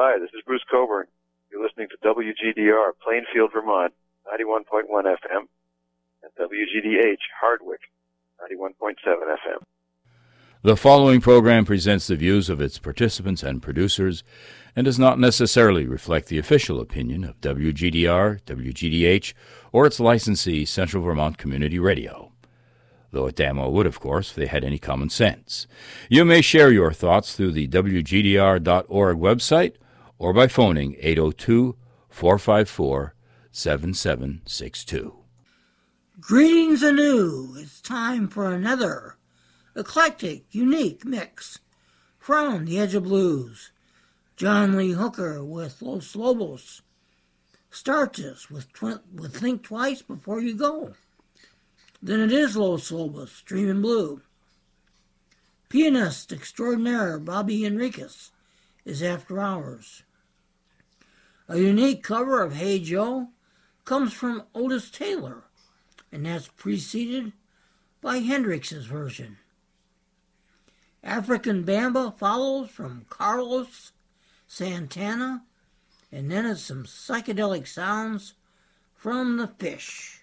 Hi, this is Bruce Coburn. You're listening to WGDR, Plainfield, Vermont, 91.1 FM, and WGDH, Hardwick, 91.7 FM. The following program presents the views of its participants and producers and does not necessarily reflect the official opinion of WGDR, WGDH, or its licensee, Central Vermont Community Radio. Though it damn well would, of course, if they had any common sense. You may share your thoughts through the WGDR.org website or by phoning 802-454-7762. Greetings anew. It's time for another eclectic, unique mix from the Edge of Blues. John Lee Hooker with Los Lobos starts us with Think Twice Before You Go. Then it is Los Lobos, Dreamin' Blue. Pianist extraordinaire Bobby Enriquez is After Hours. A unique cover of Hey Joe comes from Otis Taylor, and that's preceded by Hendrix's version. African Bamba follows from Carlos Santana, and then it's some psychedelic sounds from The Fish.